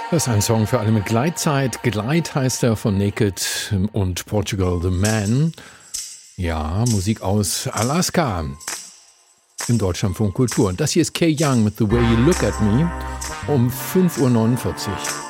Das ist ein Song für alle mit Gleitzeit. Glide heißt er von Naked und Portugal The Man. Ja, Musik aus Alaska im Deutschlandfunk Kultur. Und das hier ist Kay Young mit The Way You Look At Me um 5:49 Uhr.